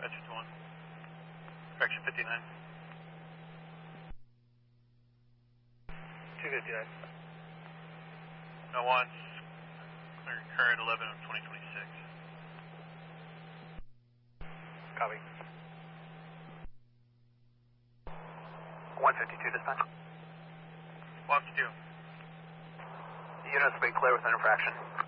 Dispatch 1. Correction 59. 259. No one. Current 11 of 2026. Copy. 152 dispatch. 152. Units be clear with an infraction.